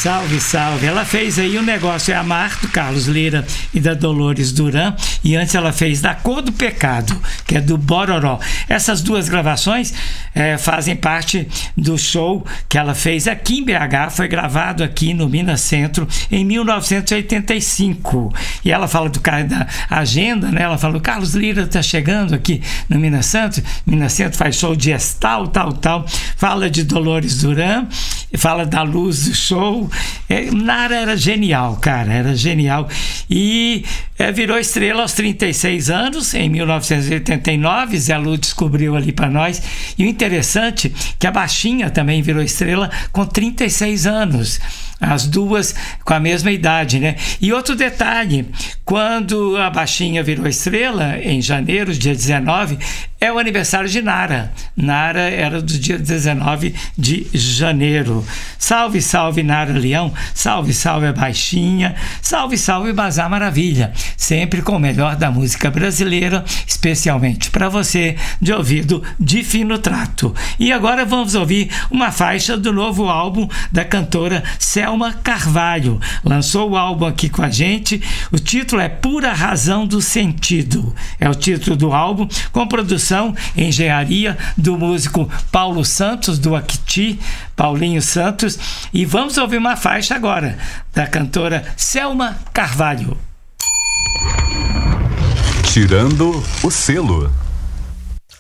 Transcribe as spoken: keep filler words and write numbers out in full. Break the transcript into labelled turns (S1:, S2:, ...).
S1: Salve, salve. Ela fez aí o negócio é Amar, do Carlos Lira e da Dolores Duran, e antes ela fez Da Cor do Pecado, que é do Bororó. Essas duas gravações é, fazem parte do show que ela fez aqui em B H, foi gravado aqui no Minas Centro em mil novecentos e oitenta e cinco. E ela fala do cara da agenda, né? Ela fala: o Carlos Lira está chegando aqui no Minas Centro. Minas Centro faz show de tal, tal, tal. Fala de Dolores Duran, fala da luz do show. É, Nara era genial, cara, era genial. E é, virou estrela aos trinta e seis anos, em mil novecentos e oitenta e nove. Zé Lu descobriu ali para nós. E o interessante é que a Baixinha também virou estrela com trinta e seis anos. As duas com a mesma idade, né? E outro detalhe, quando a Baixinha virou estrela, em janeiro, dia dezenove, é o aniversário de Nara. Nara era do dia dezenove de janeiro. Salve, salve, Nara Leão. Salve, salve, a Baixinha. Salve, salve, Bazar Maravilha. Sempre com o melhor da música brasileira, especialmente para você, de ouvido de fino trato. E agora vamos ouvir uma faixa do novo álbum da cantora Selma Carvalho. Lançou o álbum aqui com a gente. O título é Pura Razão do Sentido. É o título do álbum, com produção e engenharia do músico Paulo Santos, do Acti, Paulinho Santos. E vamos ouvir uma faixa agora da cantora Selma Carvalho.
S2: Tirando o selo.